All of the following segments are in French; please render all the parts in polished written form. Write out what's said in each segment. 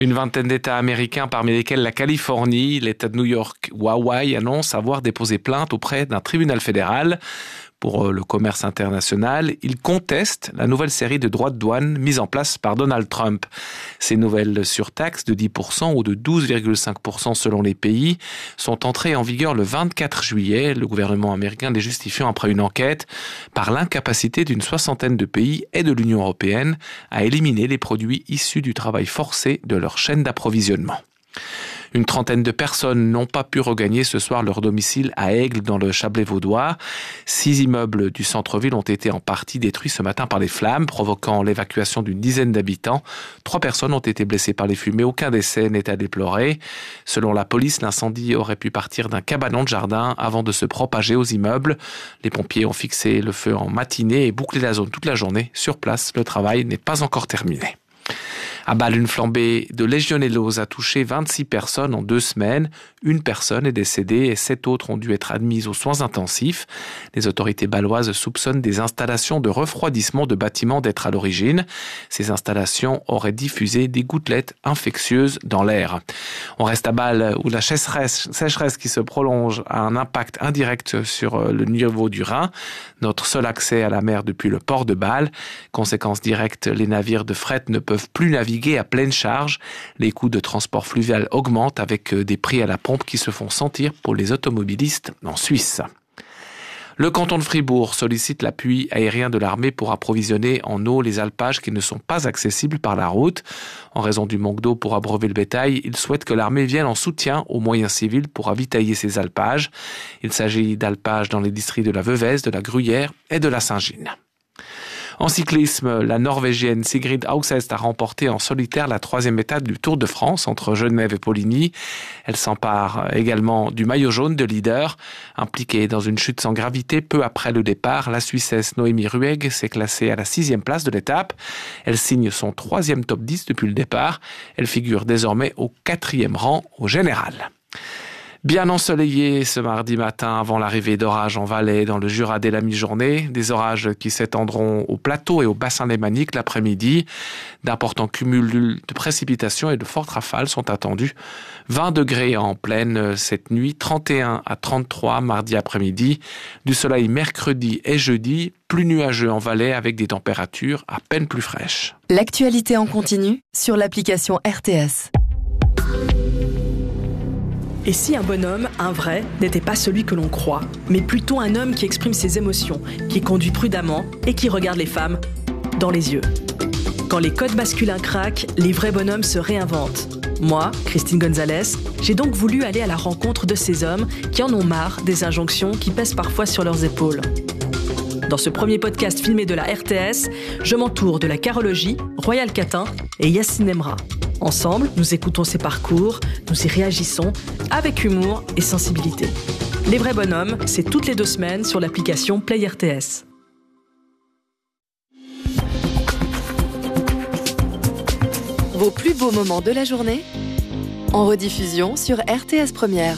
Une vingtaine d'États américains, parmi lesquels la Californie, l'État de New York ou Hawaï, annoncent avoir déposé plainte auprès d'un tribunal fédéral. Pour le commerce international, ils contestent la nouvelle série de droits de douane mise en place par Donald Trump. Ces nouvelles surtaxes de 10% ou de 12,5% selon les pays sont entrées en vigueur le 24 juillet, le gouvernement américain les justifiant après une enquête par l'incapacité d'une soixantaine de pays et de l'Union européenne à éliminer les produits issus du travail forcé de leur chaîne d'approvisionnement. Une trentaine de personnes n'ont pas pu regagner ce soir leur domicile à Aigle dans le Chablais vaudois. 6 immeubles du centre-ville ont été en partie détruits ce matin par les flammes, provoquant l'évacuation d'une dizaine d'habitants. 3 personnes ont été blessées par les fumées, aucun décès n'est à déplorer. Selon la police, l'incendie aurait pu partir d'un cabanon de jardin avant de se propager aux immeubles. Les pompiers ont fixé le feu en matinée et bouclé la zone toute la journée. Sur place, le travail n'est pas encore terminé. À Bâle, une flambée de légionellose a touché 26 personnes en 2 semaines. Une personne est décédée et 7 autres ont dû être admises aux soins intensifs. Les autorités bâloises soupçonnent des installations de refroidissement de bâtiments d'être à l'origine. Ces installations auraient diffusé des gouttelettes infectieuses dans l'air. On reste à Bâle où la sécheresse qui se prolonge a un impact indirect sur le niveau du Rhin. Notre seul accès à la mer depuis le port de Bâle. Conséquence directe, les navires de fret ne peuvent plus naviguer à pleine charge. Les coûts de transport fluvial augmentent avec des prix à la pompe qui se font sentir pour les automobilistes en Suisse. Le canton de Fribourg sollicite l'appui aérien de l'armée pour approvisionner en eau les alpages qui ne sont pas accessibles par la route. En raison du manque d'eau pour abreuver le bétail, il souhaite que l'armée vienne en soutien aux moyens civils pour ravitailler ces alpages. Il s'agit d'alpages dans les districts de la Veuvez, de la Gruyère et de la Saint-Gine. En cyclisme, la Norvégienne Sigrid Auxest a remporté en solitaire la 3e étape du Tour de France entre Genève et Poligny. Elle s'empare également du maillot jaune de leader. Impliquée dans une chute sans gravité peu après le départ, la Suissesse Noémie Ruegg s'est classée à la 6e place de l'étape. Elle signe son 3e top 10 depuis le départ. Elle figure désormais au 4e rang au général. Bien ensoleillé ce mardi matin avant l'arrivée d'orages en Valais dans le Jura dès la mi-journée. Des orages qui s'étendront au plateau et au bassin lémanique l'après-midi. D'importants cumuls de précipitations et de fortes rafales sont attendus. 20 degrés en pleine cette nuit, 31 à 33 mardi après-midi. Du soleil mercredi et jeudi, plus nuageux en Valais avec des températures à peine plus fraîches. L'actualité en continu sur l'application RTS. Et si un bonhomme, un vrai, n'était pas celui que l'on croit, mais plutôt un homme qui exprime ses émotions, qui conduit prudemment et qui regarde les femmes dans les yeux. Quand les codes masculins craquent, les vrais bonhommes se réinventent. Moi, Christine Gonzalez, j'ai donc voulu aller à la rencontre de ces hommes qui en ont marre des injonctions qui pèsent parfois sur leurs épaules. Dans ce premier podcast filmé de la RTS, je m'entoure de la carologie, Royal Catin et Yacine Emra. Ensemble, nous écoutons ces parcours, nous y réagissons avec humour et sensibilité. Les vrais bonhommes, c'est toutes les 2 semaines sur l'application Play RTS. Vos plus beaux moments de la journée en rediffusion sur RTS Première.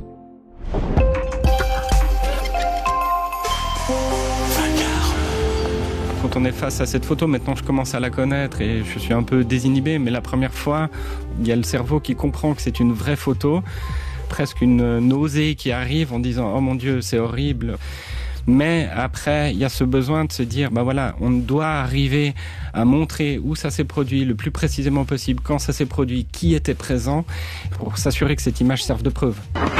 Quand on est face à cette photo, maintenant je commence à la connaître et je suis un peu désinhibé, mais la première fois, il y a le cerveau qui comprend que c'est une vraie photo, presque une nausée qui arrive en disant « Oh mon Dieu, c'est horrible ». Mais après, il y a ce besoin de se dire, voilà, on doit arriver à montrer où ça s'est produit le plus précisément possible, quand ça s'est produit, qui était présent, pour s'assurer que cette image serve de preuve.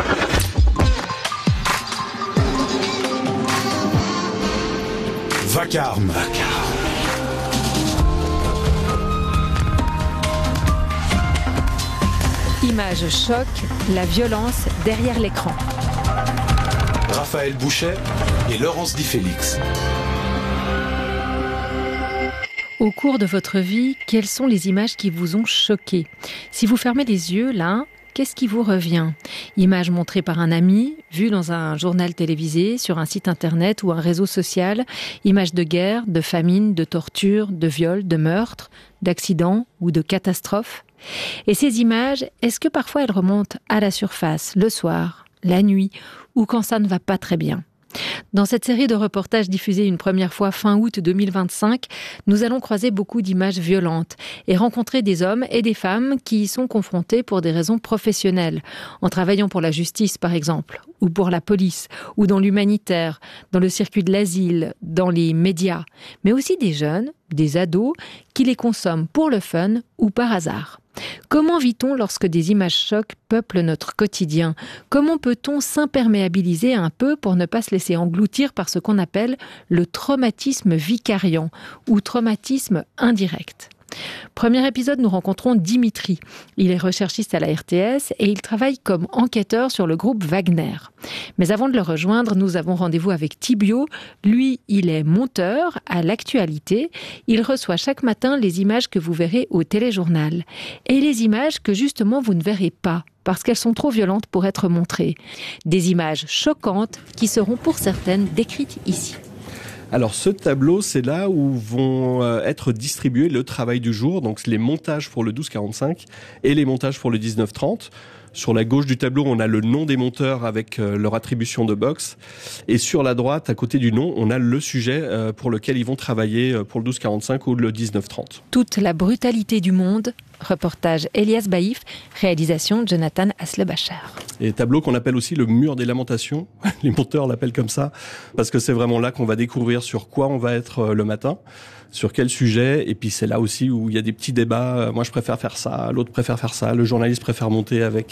Vacarme. Image choc, la violence derrière l'écran. Raphaël Bouchet et Laurence Di Félix. Au cours de votre vie, quelles sont les images qui vous ont choqué ? Si vous fermez les yeux, là, qu'est-ce qui vous revient ? Images montrées par un ami, vues dans un journal télévisé, sur un site internet ou un réseau social, images de guerre, de famine, de torture, de viol, de meurtre, d'accidents ou de catastrophes. Et ces images, est-ce que parfois elles remontent à la surface, le soir, la nuit, ou quand ça ne va pas très bien ? Dans cette série de reportages diffusés une première fois fin août 2025, nous allons croiser beaucoup d'images violentes et rencontrer des hommes et des femmes qui y sont confrontés pour des raisons professionnelles, en travaillant pour la justice par exemple, ou pour la police, ou dans l'humanitaire, dans le circuit de l'asile, dans les médias, mais aussi des jeunes, des ados, qui les consomment pour le fun ou par hasard. Comment vit-on lorsque des images chocs peuplent notre quotidien ? Comment peut-on s'imperméabiliser un peu pour ne pas se laisser engloutir par ce qu'on appelle le traumatisme vicariant ou traumatisme indirect ? Premier épisode, nous rencontrons Dimitri. Il est recherchiste à la RTS et il travaille comme enquêteur sur le groupe Wagner. Mais avant de le rejoindre, nous avons rendez-vous avec Thibio. Lui, il est monteur à l'actualité. Il reçoit chaque matin les images que vous verrez au téléjournal. Et les images que justement vous ne verrez pas, parce qu'elles sont trop violentes pour être montrées. Des images choquantes qui seront pour certaines décrites ici. Alors ce tableau, c'est là où vont être distribués le travail du jour, donc les montages pour le 12-45 et les montages pour le 19-30. Sur la gauche du tableau, on a le nom des monteurs avec leur attribution de box. Et sur la droite, à côté du nom, on a le sujet pour lequel ils vont travailler pour le 12-45 ou le 19-30. Toute la brutalité du monde. Reportage Elias Baïf, réalisation Jonathan Haslebacher. Et tableau qu'on appelle aussi le mur des lamentations. Les monteurs l'appellent comme ça, parce que c'est vraiment là qu'on va découvrir sur quoi on va être le matin, sur quel sujet. Et puis c'est là aussi où il y a des petits débats. Moi je préfère faire ça, l'autre préfère faire ça, le journaliste préfère monter avec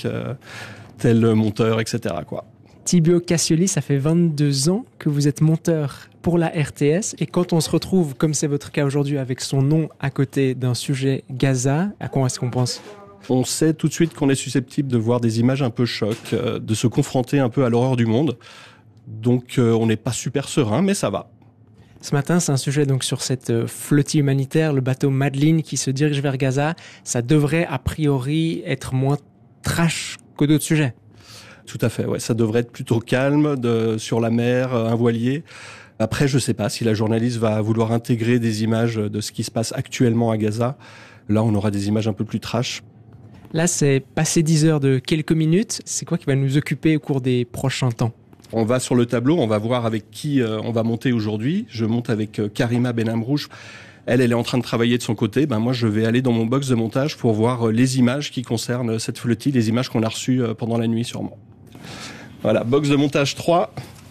tel monteur, etc. quoi. Thibio Cassioli, ça fait 22 ans que vous êtes monteur pour la RTS. Et quand on se retrouve, comme c'est votre cas aujourd'hui, avec son nom à côté d'un sujet Gaza, à quoi est-ce qu'on pense ? On sait tout de suite qu'on est susceptible de voir des images un peu choc, de se confronter un peu à l'horreur du monde. Donc on n'est pas super serein, mais ça va. Ce matin, c'est un sujet donc sur cette flottille humanitaire, le bateau Madeleine qui se dirige vers Gaza. Ça devrait a priori être moins trash que d'autres sujets. Tout à fait, ouais. Ça devrait être plutôt calme, sur la mer, un voilier. Après, je sais pas si la journaliste va vouloir intégrer des images de ce qui se passe actuellement à Gaza. Là, on aura des images un peu plus trash. Là, c'est passé 10 heures de quelques minutes. C'est quoi qui va nous occuper au cours des prochains temps ? On va sur le tableau, on va voir avec qui on va monter aujourd'hui. Je monte avec Karima Benamrouche. Elle est en train de travailler de son côté. Moi, je vais aller dans mon box de montage pour voir les images qui concernent cette flottille, les images qu'on a reçues pendant la nuit sûrement. Voilà, box de montage 3.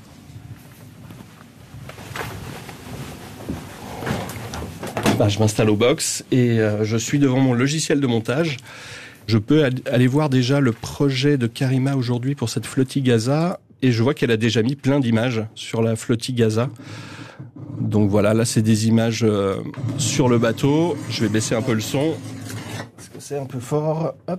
Je m'installe au box et je suis devant mon logiciel de montage. Je peux aller voir déjà le projet de Karima aujourd'hui pour cette flottille Gaza et je vois qu'elle a déjà mis plein d'images sur la flottille Gaza. Donc voilà, là c'est des images sur le bateau. Je vais baisser un peu le son parce que c'est un peu fort. Hop.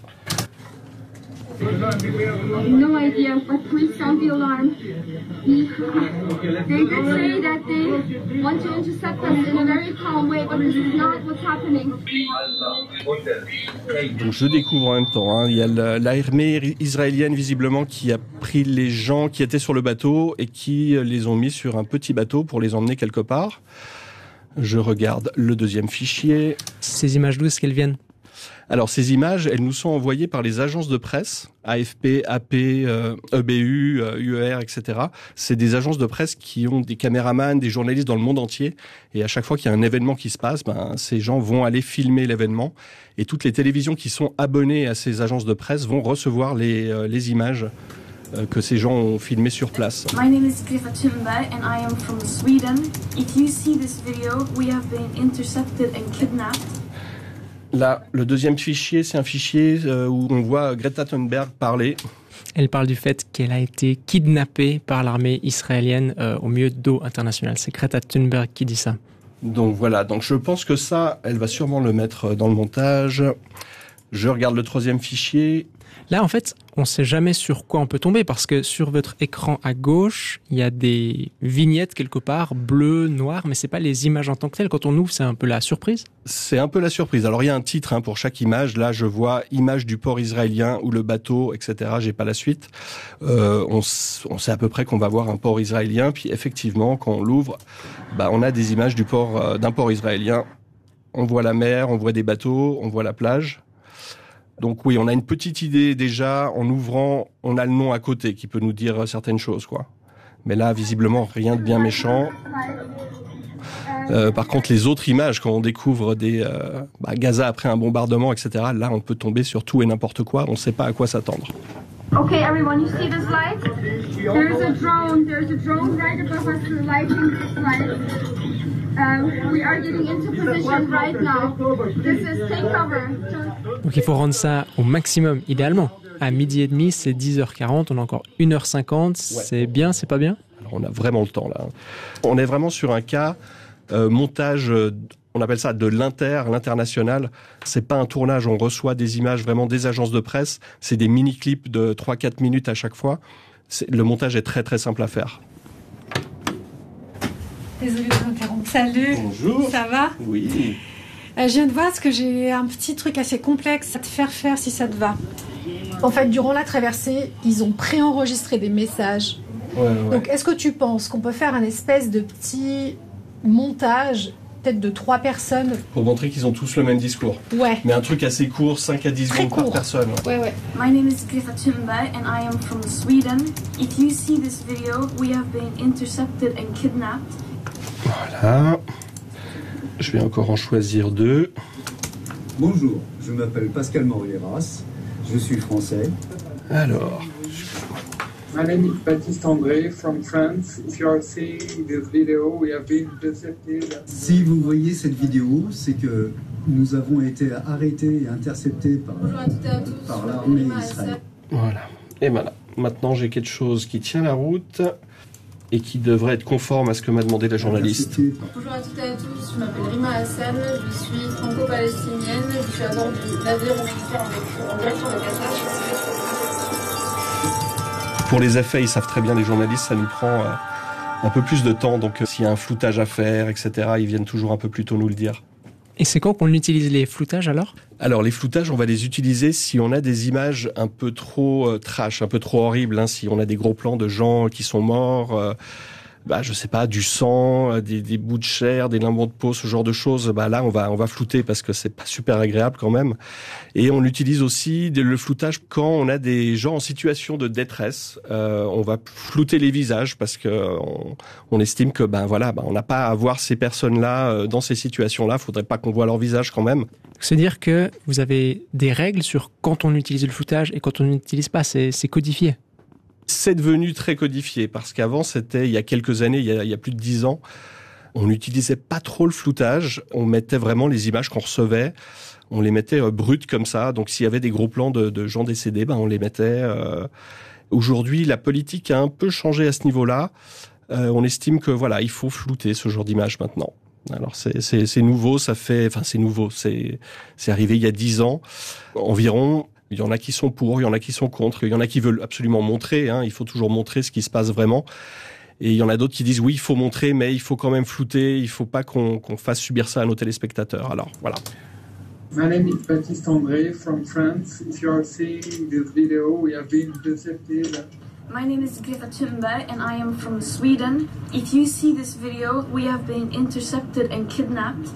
No idea, but please sound the alarm. They did say that they want to intercept us in a very calm way, but this is not what's happening. Donc je découvre en même temps. Il y a l'armée israélienne visiblement qui a pris les gens qui étaient sur le bateau et qui les ont mis sur un petit bateau pour les emmener quelque part. Je regarde le deuxième fichier. Ces images d'où est-ce qu'elles viennent ? Alors ces images, elles nous sont envoyées par les agences de presse, AFP, AP, EBU, UER, etc. C'est des agences de presse qui ont des caméramans, des journalistes dans le monde entier. Et à chaque fois qu'il y a un événement qui se passe, ces gens vont aller filmer l'événement. Et toutes les télévisions qui sont abonnées à ces agences de presse vont recevoir les images que ces gens ont filmées sur place. My name is Greta Thunberg and I am from Sweden. If you see this video, we have been intercepted and kidnapped. Là, le deuxième fichier, c'est un fichier où on voit Greta Thunberg parler. Elle parle du fait qu'elle a été kidnappée par l'armée israélienne au milieu d'eau internationale. C'est Greta Thunberg qui dit ça. Donc voilà, donc je pense que ça, elle va sûrement le mettre dans le montage. Je regarde le troisième fichier. Là, en fait, on ne sait jamais sur quoi on peut tomber parce que sur votre écran à gauche, il y a des vignettes quelque part, bleues, noires, mais c'est pas les images en tant que telles. Quand on ouvre, c'est un peu la surprise. C'est un peu la surprise. Alors, il y a un titre pour chaque image. Là, je vois image du port israélien ou le bateau, etc. J'ai pas la suite. On sait à peu près qu'on va voir un port israélien. Puis effectivement, quand on l'ouvre, on a des images d'un port israélien. On voit la mer, on voit des bateaux, on voit la plage. Donc oui, on a une petite idée déjà, en ouvrant, on a le nom à côté qui peut nous dire certaines choses, quoi. Mais là, visiblement, rien de bien méchant. Par contre, les autres images, quand on découvre des Gaza après un bombardement, etc., là, on peut tomber sur tout et n'importe quoi. On ne sait pas à quoi s'attendre. Okay, everyone, you see this light? There's a drone right above us lighting this light. We are getting into position right now. This is take cover. Donc il faut rendre ça au maximum, idéalement. À 12h30, c'est 10h40, on a encore 1h50. C'est bien, c'est pas bien? Alors on a vraiment le temps là. On est vraiment sur un cas montage, on appelle ça de l'international. C'est pas un tournage, on reçoit des images vraiment des agences de presse. C'est des mini-clips de 3-4 minutes à chaque fois. Le montage est très très simple à faire. Désolée de t'interrompre. Salut. Bonjour. Ça va? Oui. Je viens de voir parce que j'ai un petit truc assez complexe à te faire faire si ça te va. En fait, durant la traversée, ils ont préenregistré des messages. Ouais. Donc, est-ce que tu penses qu'on peut faire un espèce de petit montage, peut-être de 3 personnes? Pour montrer qu'ils ont tous le même discours. Ouais. Mais un truc assez court, 5 à 10 secondes par personne. Ouais. My name is Greta Thunberg and I am from Sweden. If you see this video, we have been intercepted and kidnapped. Voilà. Je vais encore en choisir 2. Bonjour, je m'appelle Pascal Morieras, je suis français. Alors. My name is Baptiste André from France. If you are seeing this video, we have been intercepted. Si vous voyez cette vidéo, c'est que nous avons été arrêtés et interceptés par l'armée israélienne. Voilà. Et voilà. Maintenant, j'ai quelque chose qui tient la route et qui devrait être conforme à ce que m'a demandé la journaliste. Bonjour à toutes et à tous, je m'appelle Rima Hassan, je suis franco-palestinienne, je suis à bord du navire humanitaire en direction de Gaza. Pour les effets, ils savent très bien, les journalistes, ça nous prend un peu plus de temps. Donc s'il y a un floutage à faire, etc., ils viennent toujours un peu plus tôt nous le dire. Et c'est quand qu'on utilise les floutages alors? Alors les floutages, on va les utiliser si on a des images un peu trop trash, un peu trop horribles. Hein, si on a des gros plans de gens qui sont morts, je sais pas, du sang, des bouts de chair, des limons de peau, ce genre de choses. Là, on va flouter parce que c'est pas super agréable quand même. Et on utilise aussi le floutage quand on a des gens en situation de détresse. On va flouter les visages parce que on estime que on n'a pas à voir ces personnes-là dans ces situations-là. Faudrait pas qu'on voit leur visage quand même. C'est-à-dire que vous avez des règles sur quand on utilise le floutage et quand on n'utilise pas. C'est codifié. C'est devenu très codifié parce qu'avant, c'était il y a quelques années, il y a plus de 10 ans, on n'utilisait pas trop le floutage. On mettait vraiment les images qu'on recevait, on les mettait brutes comme ça. Donc s'il y avait des gros plans de gens décédés, on les mettait. Aujourd'hui, la politique a un peu changé à ce niveau-là. On estime que il faut flouter ce genre d'image maintenant. Alors c'est nouveau, c'est nouveau. C'est arrivé il y a 10 ans environ. Il y en a qui sont pour, il y en a qui sont contre, il y en a qui veulent absolument montrer, il faut toujours montrer ce qui se passe vraiment. Et il y en a d'autres qui disent oui, il faut montrer, mais il faut quand même flouter, il faut pas qu'on fasse subir ça à nos téléspectateurs. Alors, voilà. My name is Baptiste André from France. If you are seeing this video, we have been intercepted. My name is Greta Thunberg and I am from Sweden. If you see this video, we have been intercepted and kidnapped.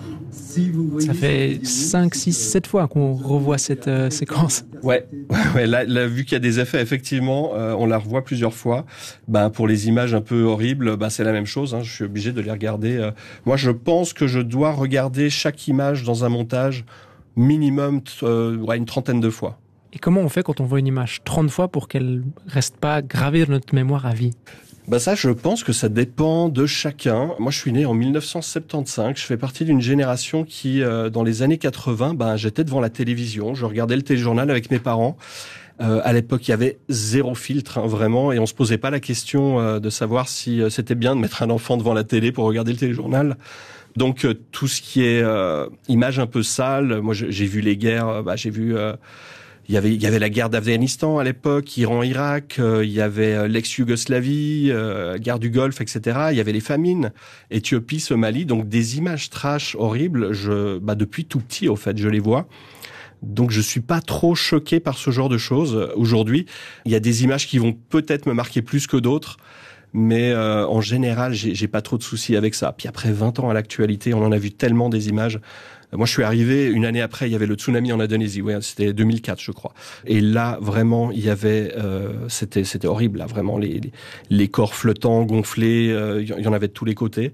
Ça fait 5, 6, 7 fois qu'on revoit cette séquence. Ouais. Là, vu qu'il y a des effets, effectivement, on la revoit plusieurs fois. Pour les images un peu horribles, c'est la même chose. Je suis obligé de les regarder. Moi, je pense que je dois regarder chaque image dans un montage minimum une trentaine de fois. Et comment on fait quand on voit une image 30 fois pour qu'elle reste pas gravée dans notre mémoire à vie? Ça, je pense que ça dépend de chacun. Moi, je suis né en 1975. Je fais partie d'une génération qui, dans les années 80, j'étais devant la télévision. Je regardais le téléjournal avec mes parents. À l'époque, il y avait zéro filtre, vraiment, et on se posait pas la question de savoir si c'était bien de mettre un enfant devant la télé pour regarder le téléjournal. Donc, tout ce qui est images un peu sales, moi, j'ai vu les guerres, j'ai vu... Il y avait la guerre d'Afghanistan à l'époque, Iran-Irak, il y avait l'ex-Yougoslavie, guerre du Golfe, etc. Il y avait les famines, Éthiopie, Somalie, donc des images trash horribles. Depuis tout petit, au fait, je les vois. Donc je suis pas trop choqué par ce genre de choses. Aujourd'hui, il y a des images qui vont peut-être me marquer plus que d'autres. Mais en général, j'ai pas trop de soucis avec ça. Puis après 20 ans à l'actualité, on en a vu tellement des images. Moi, je suis arrivé une année après, il y avait le tsunami en Indonésie, ouais, c'était 2004, je crois. Et là, vraiment, il y avait, c'était horrible, là, vraiment, les corps flottants, gonflés, il y en avait de tous les côtés.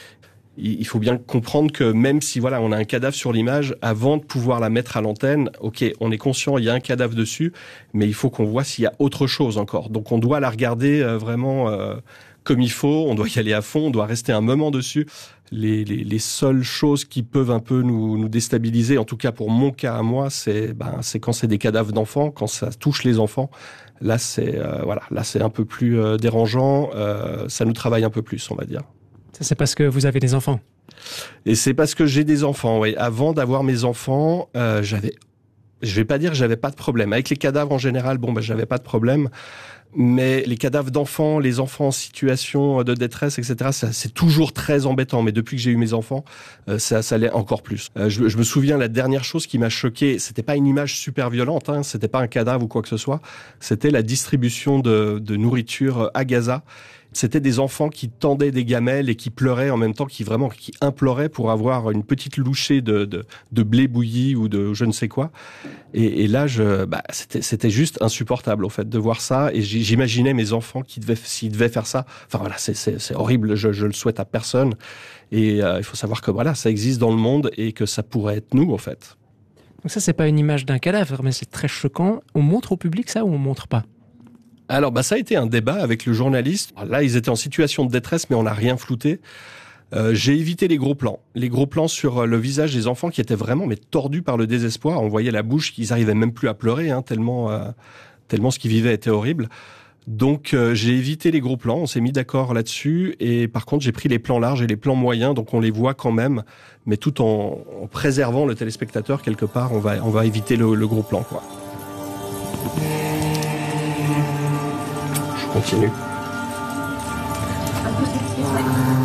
Il faut bien comprendre que même si voilà, on a un cadavre sur l'image, avant de pouvoir la mettre à l'antenne, ok, on est conscient, il y a un cadavre dessus, mais il faut qu'on voit s'il y a autre chose encore. Donc on doit la regarder vraiment comme il faut, on doit y aller à fond, on doit rester un moment dessus. Les seules choses qui peuvent un peu nous déstabiliser, en tout cas pour mon cas à moi, c'est quand c'est des cadavres d'enfants, quand ça touche les enfants. Là c'est là c'est un peu plus dérangeant, ça nous travaille un peu plus, on va dire. Ça, c'est parce que vous avez des enfants. Et c'est parce que j'ai des enfants, oui. Avant d'avoir mes enfants, je vais pas dire que j'avais pas de problème. Avec les cadavres en général, j'avais pas de problème. Mais les cadavres d'enfants, les enfants en situation de détresse, etc., ça, c'est toujours très embêtant. Mais depuis que j'ai eu mes enfants, ça l'est encore plus. Je me souviens, la dernière chose qui m'a choqué, c'était pas une image super violente, hein, c'était pas un cadavre ou quoi que ce soit, c'était la distribution de nourriture à Gaza. C'était des enfants qui tendaient des gamelles et qui pleuraient en même temps, qui imploraient pour avoir une petite louchée de blé bouilli ou de je ne sais quoi. Et là, c'était juste insupportable, en fait, de voir ça. Et j'imaginais mes enfants s'ils devaient faire ça. Enfin voilà, c'est horrible. Je le souhaite à personne. Et il faut savoir que voilà, ça existe dans le monde et que ça pourrait être nous, en fait. Donc ça, c'est pas une image d'un cadavre, mais c'est très choquant. On montre au public ça ou on montre pas? Alors, ça a été un débat avec le journaliste. Là, ils étaient en situation de détresse, mais on n'a rien flouté. J'ai évité les gros plans sur le visage des enfants qui étaient vraiment tordus par le désespoir. On voyait la bouche, qu'ils arrivaient même plus à pleurer, hein, tellement ce qu'ils vivaient était horrible. Donc, j'ai évité les gros plans. On s'est mis d'accord là-dessus. Et par contre, j'ai pris les plans larges et les plans moyens, donc on les voit quand même, mais tout en préservant le téléspectateur quelque part. On va éviter le gros plan, quoi. Continue.